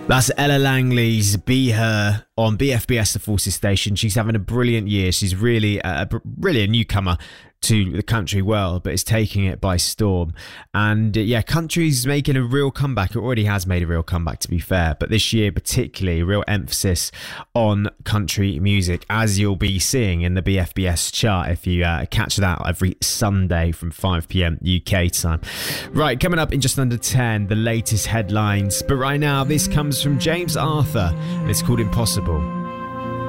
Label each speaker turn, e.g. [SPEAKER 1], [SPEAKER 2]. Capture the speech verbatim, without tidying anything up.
[SPEAKER 1] That's Ella Langley's Be Her on B F B S, the Forces station. She's having a brilliant year. She's really a, really a newcomer to the country world, but is taking it by storm. And uh, yeah, country's making a real comeback. It already has made a real comeback, to be fair, but this year particularly, a real emphasis on country music, as you'll be seeing in the B F B S chart if you uh, catch that every Sunday from five p.m. U K time. Right, coming up in just under ten, the latest headlines. But right now, this comes from James Arthur, and it's called Impossible.